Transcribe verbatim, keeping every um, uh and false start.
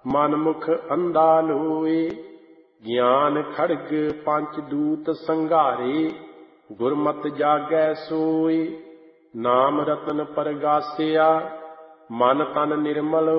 ਮਨਮੁਖ ਅੰਧਾ ਲੋਏ। ਗਿਆਨ ਖੜਗ ਪੰਚ ਦੂਤ ਸੰਘਾਰੇ, ਗੁਰਮਤਿ ਜਾਗੈ ਸੋਏ। ਨਾਮ ਰਤਨ ਪਰਗਾਸਿਆ, ਮਨ ਤਨ ਨਿਰਮਲ